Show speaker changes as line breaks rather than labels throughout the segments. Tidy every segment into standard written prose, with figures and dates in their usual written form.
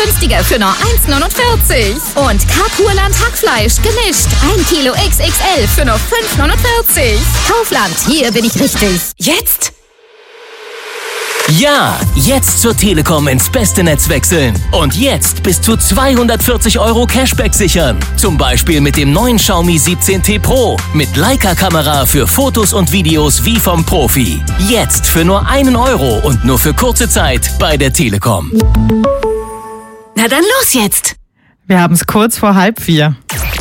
günstiger für nur 1,49. Und Karpurland Hackfleisch gemischt. 1 Kilo XXL für nur 5,49. Kaufland, hier bin ich richtig.
Jetzt?
Ja, jetzt zur Telekom ins beste Netz wechseln. Und jetzt bis zu 240 € Cashback sichern. Zum Beispiel mit dem neuen Xiaomi 17T Pro. Mit Leica-Kamera für Fotos und Videos wie vom Profi. Jetzt für nur 1 € und nur für kurze Zeit bei der Telekom.
Na dann los jetzt!
Wir haben es kurz vor 3:30.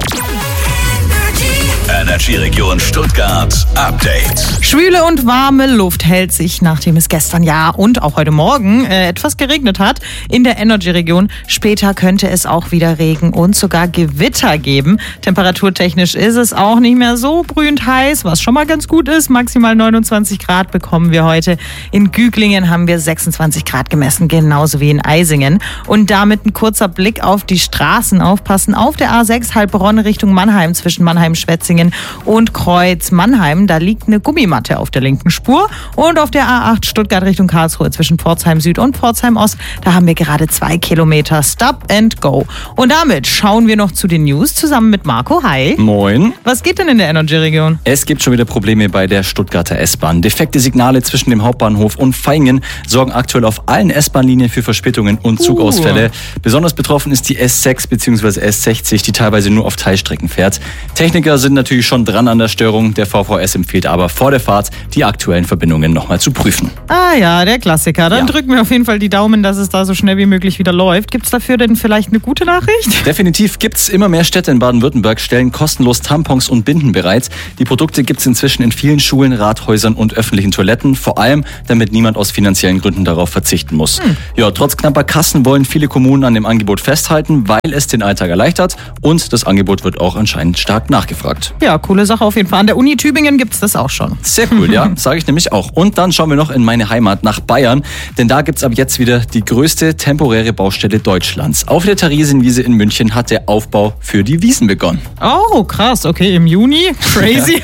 Energy-Region Stuttgart Update.
Schwüle und warme Luft hält sich, nachdem es gestern und auch heute Morgen etwas geregnet hat in der Energy-Region. Später könnte es auch wieder Regen und sogar Gewitter geben. Temperaturtechnisch ist es auch nicht mehr so brühend heiß, was schon mal ganz gut ist. Maximal 29 Grad bekommen wir heute. In Güglingen haben wir 26 Grad gemessen, genauso wie in Eisingen. Und damit ein kurzer Blick auf die Straßen. Aufpassen auf der A6 Heilbronn Richtung Mannheim zwischen Mannheim-Schwetzingen und Kreuz-Mannheim. Da liegt eine Gummimatte auf der linken Spur. Und auf der A8 Stuttgart Richtung Karlsruhe zwischen Pforzheim Süd und Pforzheim Ost, da haben wir gerade 2 Kilometer Stop and Go. Und damit schauen wir noch zu den News zusammen mit Marco. Hi.
Moin.
Was geht denn in der Energy-Region?
Es gibt schon wieder Probleme bei der Stuttgarter S-Bahn. Defekte Signale zwischen dem Hauptbahnhof und Vaihingen sorgen aktuell auf allen S-Bahn-Linien für Verspätungen und Zugausfälle. Besonders betroffen ist die S6 bzw. S60, die teilweise nur auf Teilstrecken fährt. Techniker sind natürlich schon dran an der Störung. Der VVS empfiehlt aber vor der Fahrt, die aktuellen Verbindungen nochmal zu prüfen.
Ah ja, der Klassiker. Dann drücken wir auf jeden Fall die Daumen, dass es da so schnell wie möglich wieder läuft. Gibt es dafür denn vielleicht eine gute Nachricht?
Definitiv gibt's. Immer mehr Städte in Baden-Württemberg stellen kostenlos Tampons und Binden bereit. Die Produkte gibt's inzwischen in vielen Schulen, Rathäusern und öffentlichen Toiletten. Vor allem, damit niemand aus finanziellen Gründen darauf verzichten muss. Ja, trotz knapper Kassen wollen viele Kommunen an dem Angebot festhalten, weil es den Alltag erleichtert. Und das Angebot wird auch anscheinend stark nachgefragt.
Ja, coole Sache auf jeden Fall. An der Uni Tübingen gibt's das auch schon.
Sehr cool, ja, sage ich nämlich auch. Und dann schauen wir noch in meine Heimat nach Bayern, denn da gibt's ab jetzt wieder die größte temporäre Baustelle Deutschlands. Auf der Theresienwiese in München hat der Aufbau für die Wiesn begonnen.
Oh, krass, okay, im Juni, crazy.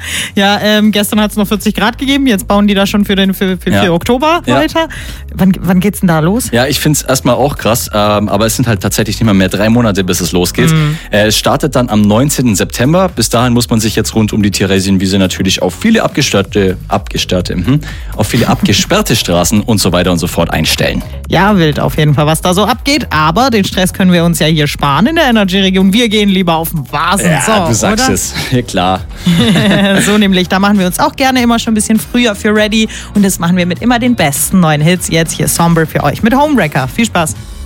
Ja, gestern hat's noch 40 Grad gegeben, jetzt bauen die da schon für Oktober weiter. Wann geht's denn da los?
Ja, ich find's erstmal auch krass, aber es sind halt tatsächlich nicht mal mehr 3 Monate, bis es losgeht. Es startet dann am 19. September. Bis dahin muss man sich jetzt rund um die Theresienwiese natürlich auf viele abgesperrte Straßen und so weiter und so fort einstellen.
Ja, wild auf jeden Fall, was da so abgeht. Aber den Stress können wir uns ja hier sparen in der Energy-Region. Wir gehen lieber auf den Vasen.
Ja, du sagst es. Ja, klar.
So nämlich, da machen wir uns auch gerne immer schon ein bisschen früher für ready. Und das machen wir mit immer den besten neuen Hits. Jetzt hier Somber für euch mit Homewrecker. Viel Spaß.